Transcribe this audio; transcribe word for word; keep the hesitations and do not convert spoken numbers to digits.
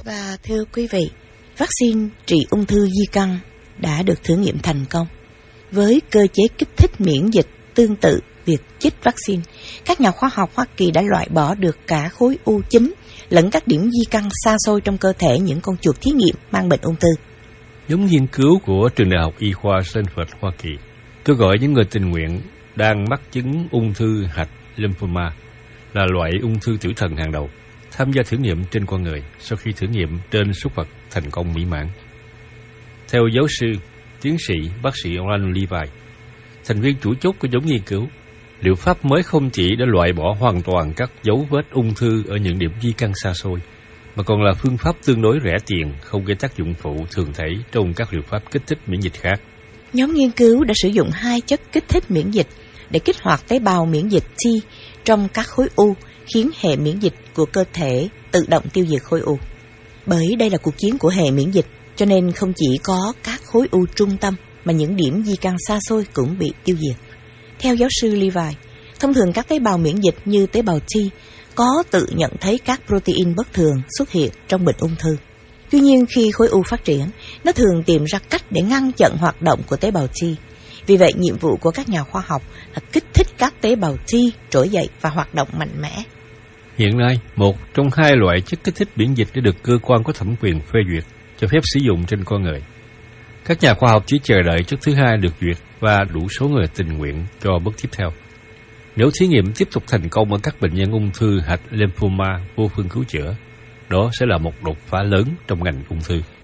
Và thưa quý vị, vaccine trị ung thư di căn đã được thử nghiệm thành công. Với cơ chế kích thích miễn dịch tương tự việc chích vaccine, các nhà khoa học Hoa Kỳ đã loại bỏ được cả khối u chính lẫn các điểm di căn xa xôi trong cơ thể những con chuột thí nghiệm mang bệnh ung thư. Nhóm nghiên cứu của Trường Đại học Y khoa Stanford, Hoa Kỳ kêu gọi những người tình nguyện đang mắc chứng ung thư hạch lymphoma, là loại ung thư tiểu thần hàng đầu, tham gia thử nghiệm trên con người sau khi thử nghiệm trên súc vật thành công mỹ mãn. Theo giáo sư, tiến sĩ bác sĩ Alan Levi, thành viên chủ chốt của nhóm nghiên cứu, liệu pháp mới không chỉ đã loại bỏ hoàn toàn các dấu vết ung thư ở những điểm di căn xa xôi, mà còn là phương pháp tương đối rẻ tiền, không gây tác dụng phụ thường thấy trong các liệu pháp kích thích miễn dịch khác. Nhóm nghiên cứu đã sử dụng hai chất kích thích miễn dịch để kích hoạt tế bào miễn dịch T trong các khối u, khiến hệ miễn dịch của cơ thể tự động tiêu diệt khối u. Bởi đây là cuộc chiến của hệ miễn dịch, cho nên không chỉ có các khối u trung tâm mà những điểm di căn xa xôi cũng bị tiêu diệt. Theo giáo sư Levi, thông thường các tế bào miễn dịch như tế bào T có tự nhận thấy các protein bất thường xuất hiện trong bệnh ung thư. Tuy nhiên, khi khối u phát triển, nó thường tìm ra cách để ngăn chặn hoạt động của tế bào T. Vì vậy, nhiệm vụ của các nhà khoa học là kích thích các tế bào T trỗi dậy và hoạt động mạnh mẽ. Hiện nay, một trong hai loại chất kích thích miễn dịch đã được cơ quan có thẩm quyền phê duyệt cho phép sử dụng trên con người. Các nhà khoa học chỉ chờ đợi chất thứ hai được duyệt và đủ số người tình nguyện cho bước tiếp theo. Nếu thí nghiệm tiếp tục thành công ở các bệnh nhân ung thư hạch lymphoma vô phương cứu chữa, đó sẽ là một đột phá lớn trong ngành ung thư.